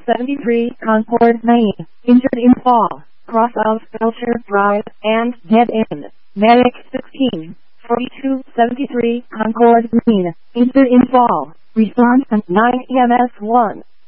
73 Concord, Maine. Injured in fall. Cross of Belcher Drive and dead end. Medic 16. 4273 Concord, Maine. Injured in fall. Response 9 EMS 1.